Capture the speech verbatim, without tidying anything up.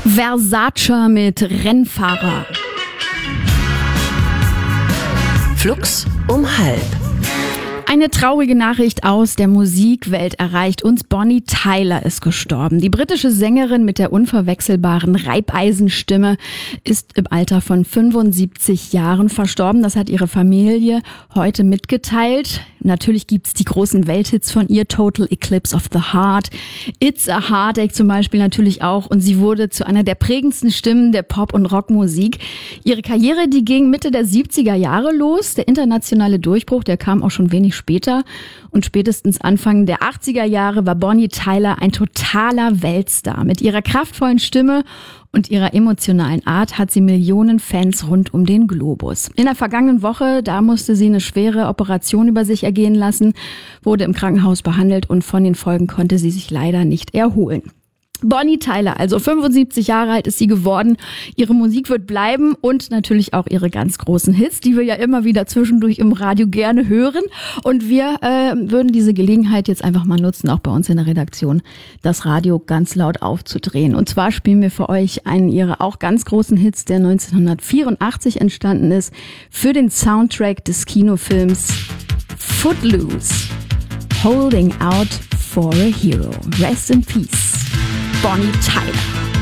Versace mit Rennfahrer. Flux um halb. Eine traurige Nachricht aus der Musikwelt erreicht uns. Bonnie Tyler ist gestorben. Die britische Sängerin mit der unverwechselbaren Reibeisenstimme ist im Alter von fünfundsiebzig Jahren verstorben. Das hat ihre Familie heute mitgeteilt. Natürlich gibt's die großen Welthits von ihr, Total Eclipse of the Heart, It's a Heartache zum Beispiel natürlich auch. Und sie wurde zu einer der prägendsten Stimmen der Pop- und Rockmusik. Ihre Karriere, die ging Mitte der siebziger Jahre los. Der internationale Durchbruch, der kam auch schon wenig später. Und spätestens Anfang der achtziger Jahre war Bonnie Tyler ein totaler Weltstar. Mit ihrer kraftvollen Stimme und ihrer emotionalen Art hat sie Millionen Fans rund um den Globus. In der vergangenen Woche, da musste sie eine schwere Operation über sich ergehen lassen, wurde im Krankenhaus behandelt und von den Folgen konnte sie sich leider nicht erholen. Bonnie Tyler, also fünfundsiebzig Jahre alt ist sie geworden. Ihre Musik wird bleiben und natürlich auch ihre ganz großen Hits, die wir ja immer wieder zwischendurch im Radio gerne hören. Und wir äh, würden diese Gelegenheit jetzt einfach mal nutzen, auch bei uns in der Redaktion, das Radio ganz laut aufzudrehen. Und zwar spielen wir für euch einen ihrer auch ganz großen Hits, der neunzehnhundertvierundachtzig entstanden ist, für den Soundtrack des Kinofilms Footloose. Holding Out for a Hero. Rest in Peace. Bonnie Tyler.